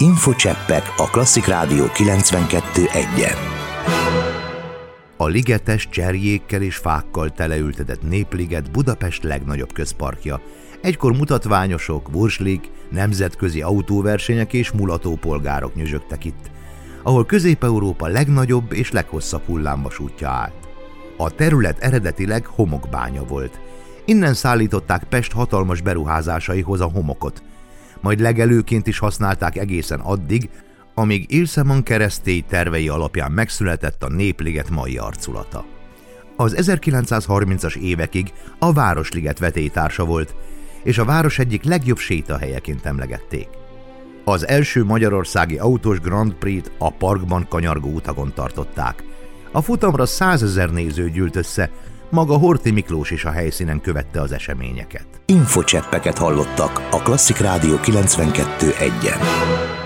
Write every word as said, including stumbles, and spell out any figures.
Infocseppek a Klasszik Rádió kilencvenkettő egyen. A ligetes, cserjékkel és fákkal teleültetett Népliget Budapest legnagyobb közparkja. Egykor mutatványosok, vurslik, nemzetközi autóversenyek és mulatópolgárok nyüzsögtek itt, ahol Közép-Európa legnagyobb és leghosszabb hullámvasútja állt. A terület eredetileg homokbánya volt. Innen szállították Pest hatalmas beruházásaihoz a homokot, majd legelőként is használták egészen addig, amíg Ilseman keresztély tervei alapján megszületett a Népliget mai arculata. Az ezerkilencszázharmincas évekig a Városliget vetélytársa volt, és a város egyik legjobb sétahelyeként emlegették. Az első magyarországi autós Grand Prix-t a parkban kanyargó utakon tartották. A futamra százezer néző gyűlt össze, maga Horthy Miklós is a helyszínen követte az eseményeket. Infocseppeket hallottak a Klasszik Rádió kilencvenkettő egyen.